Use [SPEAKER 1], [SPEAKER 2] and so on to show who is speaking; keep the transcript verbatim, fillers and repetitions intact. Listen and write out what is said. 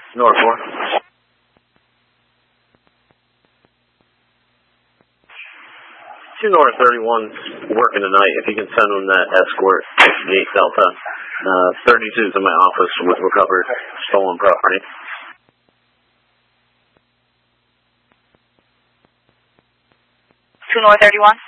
[SPEAKER 1] North four. two North thirty-one's working tonight. If you can send them that escort, sixty-eight Delta. Uh, thirty-two's in my office with recovered stolen property.
[SPEAKER 2] two North thirty-one.